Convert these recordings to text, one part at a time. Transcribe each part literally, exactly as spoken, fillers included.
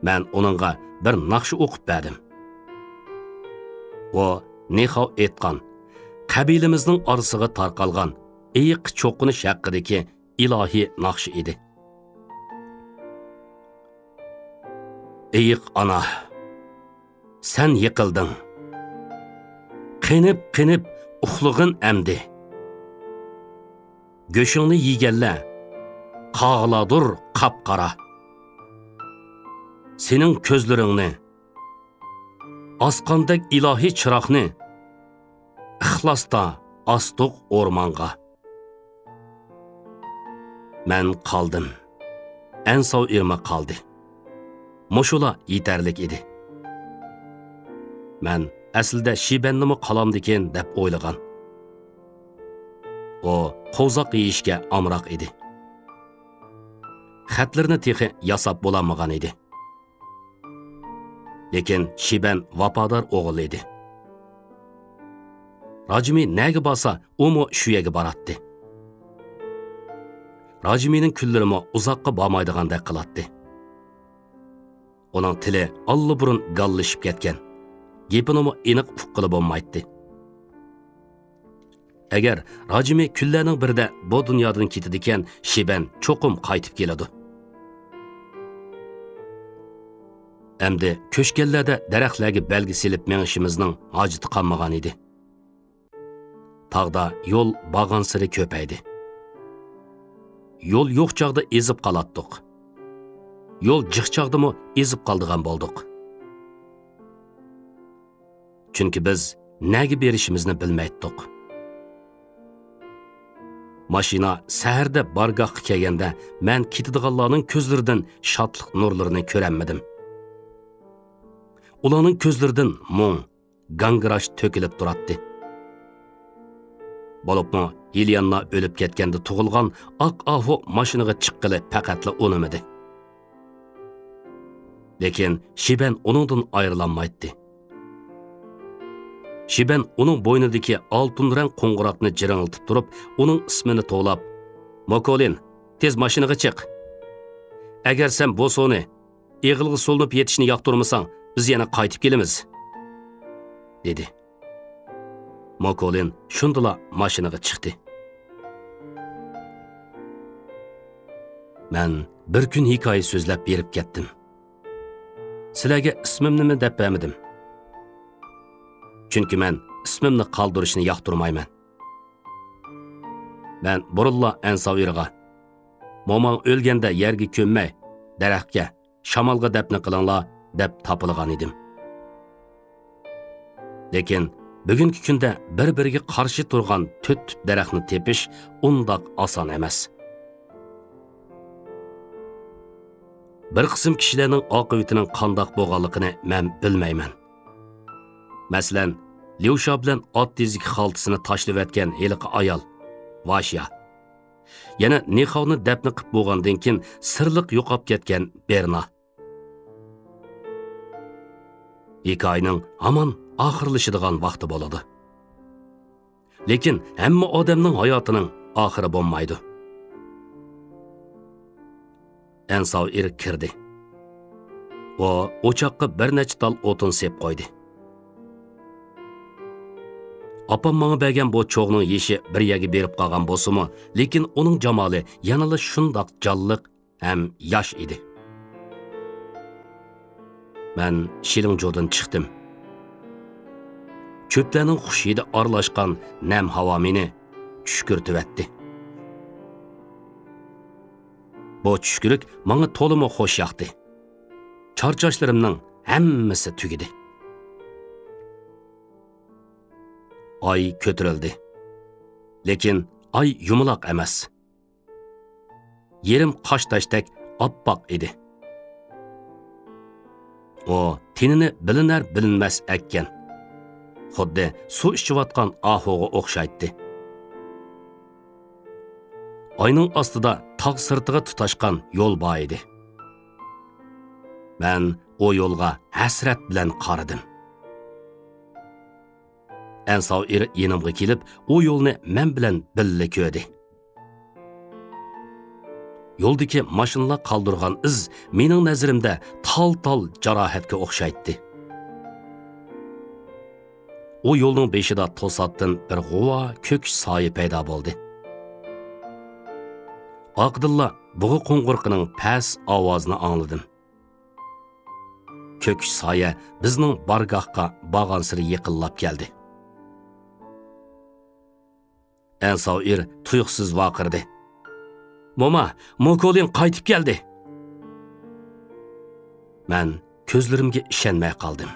Mən onunğa bir naqşı oqub berdim. O, Nexav etqan, qabilimizning orasiga tarqalgan eyiq cho'qinish haqidagi ilohiy naqshi edi. Eyiq ana, sen yiqilding. Qinib-qinib uxlug'in amdi. Go'shingni yeganlar, qog'ladur qapqara. Sening ko'zlaringni, osqandek ilohiy chiroqni ixlosda asdiq o'rmonga. Men qoldim. Ansov irma qoldi. Moshula yetarlik edi. Men aslida Shibannimi qolamdikin deb o'ylagan. O qo'zoq yeyishga amroq edi. Xatlarni texi yasab bo'lamagan edi. Lekin Shiban vafodor o'g'il edi. Rajmi nega bo'lsa, u mu shu yerga boratdi. Rajmining kunlarimi uzoqqa bormaydigandek qilatdi. Uning tili allaburun gallishib ketgan. Gapini aniq uqqili bo'lmaydi. Agar Rajmi kunlarning birida bu dunyodan ketadigan, Shiban cho'qim qaytib keladi. Endi ko'shganlarda daraxtlarga belgi silib menishimizning hojati qolmagan edi. Tog'da yo'l bag'an siri ko'paydi. Yo'l yo'q chog'da ezib qolatdiq. Yo'l jiq chog'dami ezib qoldigan bo'ldik. Chunki biz nega berishimizni bilmaydik. Mashina saharda bargohga kelganda men ketadiganlarning ko'zlaridan shodlik nurlarini ko'ramadim. Ularning ko'zlaridan mung, gangirash to'kilib turardi. Bo'libmi, Yelyanna o'lib ketganda tug'ilgan oq ahu mashinaga chiqqili faqatla unimidi. Lekin Shiban uningdan ayrilanmaydi. Shiban uning bo'ynidagi oltin rang qo'ng'iroqni jiringlatib turib, uning ismini to'lab, "Mokolin, tez mashinaga chiq. Agar sen bu soni eg'ilg'i so'linib yetishni yoqtirmasang, biz yana qaytib kelamiz", dedi. Mokolin shundala mashinaga chiqdi. Men bir kun hikoya so'zlab berib ketdim. Sizlarga ismimni nima deb bermadim. Chunki men ismimni qoldirishni yoqtirmayman. Men burilla Ansavirga, "Momang o'lganda yerga ko'mmay, daraxtga, shamolga dafn qilinglar" deb topilgan edim. Lekin bugungi kunda bir-biriga qarshi turgan to'rt tip daraxtni tepish undoq oson emas. Bir qism kishilarning oqibatining qandoq bo'lganligini men bilmayman. Masalan, Lyusha bilan ot tezlik xaltasini tashlab o'tgan heliqi ayol, Vasya. Yana Nexavni dafn qilib bo'lgandan keyin sirliq yo'qolib ketgan Berna. Hikoyaning hamon oxirlashadigan vaqti bo'ladi. Lekin hamma odamning hayotining oxiri bo'lmaydi. Ansavir kirdi. O o'choqqa bir necha tal o'tin sep qo'ydi. Apam menga bergan bu cho'g'ning yeshi bir yerga berib qolgan bo'lsa-mu, lekin uning jamoli yanada shundoq jonliq ham yosh edi. Men Shilingjo'dan chiqdim. Cho'plarning xushida aralashgan nam havo meni tushkurtibatdi. Bu tushkurik menga to'limi xo'sh yoqdi. Charchashlarimning hammasi tugidi. Oy ko'tarildi. Lekin oy yumaloq emas. Yerim qosh tashdek oppoq edi. O tenini bilinar bilinmas akkan. Xuddi suv ichayotgan ahoga o'xshaydi. Oyning ostida tog' sirtiga tutashgan yo'l bor edi. Men o yo'lga hasrat bilan qaradim. Ansavir yenimga kelib, o yo'lni men bilan birga ko'rdi. yo'ldagi mashinalar qoldirgan iz mening nazarimda tal-tal jarohatga o'xshaydi. O yo'lning beshida to'satdan bir g'uva ko'k soya paydo bo'ldi. Aqdilla bug'i qo'ng'irqining past ovozini angladim. Ko'k soya bizning bargohga borgan siri yaqinlab keldi. Ansavir tuyuqsiz vaqirdi. "Moma, Mokolin qaytib keldi." Men ko'zlarimga ishonmay qoldim.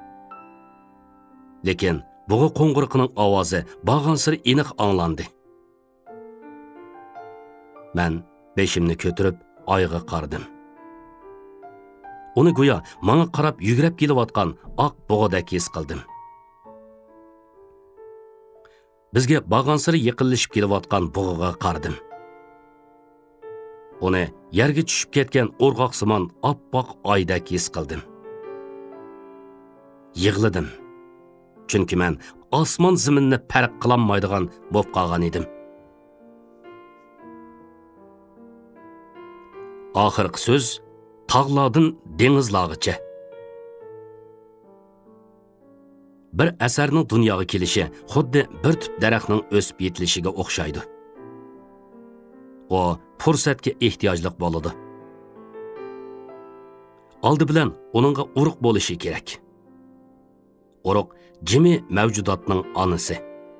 Lekin bug'i qo'ng'irqining ovozi borgan siri aniq anglandi. Men beshimni ko'tarib oyga qaradim. Uni go'yo menga qarab yugurib kelayotgan oq bug'idek his qildim. Bizga borgan siri yaqinlashib kelayotgan bug'iga qaradim. Uni yerga tushib ketgan o'rg'oqsimon oppoq oydek his qildim. Yig'ladim. Chunki men osmon zaminni farq qilolmaydigan bo'lib qolgan edim. Oxirgi so'z tog'lardan dengizlargacha. Bir asarning dunyoga kelishi xuddi bir tub daraxtning o'sib yetilishiga o'xshaydi. O fursatga ehtiyojli bo'ladi. Oldi bilan uningga urug' bo'lishi kerak. Urug' jimi mavjudotning onasi.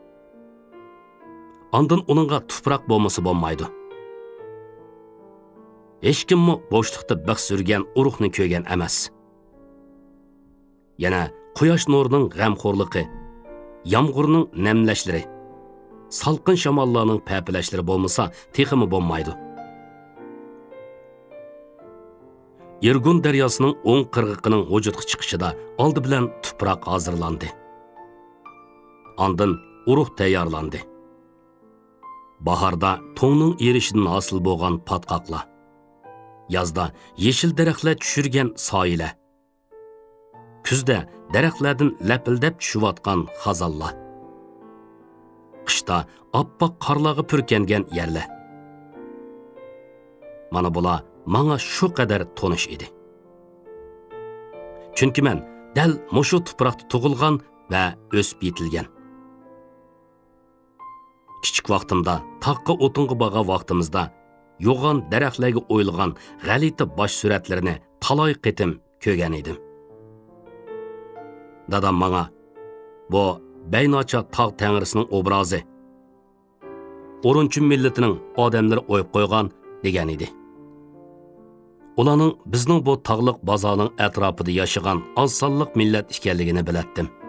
Ondan uningga tuproq bo'lmasa bo'lmaydi. Hech kimmi bo'shliqda baq surgan urug'ni ko'rgan emas. Yana quyosh nurining g'amxo'rligi, yomg'irning namlashlari, salqin shamollarning papilashlari bo'lmasa, texmi bo'lmaydi. Irgun daryosining o'ng qirg'iqining vujudga chiqishida oldi bilan tuproq hozirlandi. Ondan urug' tayyorlandi. Bahorda to'ngning erishidan hosil bo'lgan patqoqlar, yozda yeshil daraxtlar tushirgan soylar, kuzda daraxtlardan lapildab tushayotgan xazonlar, qishda oppoq qorlarga purkangan yerlar. Mana bular menga shu qadar tonish edi. Chunki men dal mushu tuproqda tug'ilgan va o'sib yetilgan. Kichik vaqtimda taqqa o'tinga borgan vaqtimizda yo'g'on daraxtlarga o'yilgan g'alati bosh suratlarini taloy qitim ko'rgan edim. Dadam menga bu Baynocha tog' tangirisining obrazi, O'runchun millatining odamlari o'yib qo'ygan degan edi. Ularning bizning bu tog'liq bozorning atrofida yashagan oz sonliq millat ekanligini bilatdim.